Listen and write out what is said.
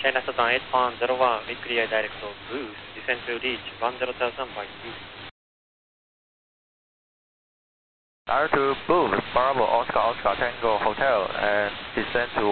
China Southern 8.01, we clear direct of boost, descend to reach 10,000 by 2. R2 Boost, Bravo, Oscar, Oscar, Tango, Hotel, and descend to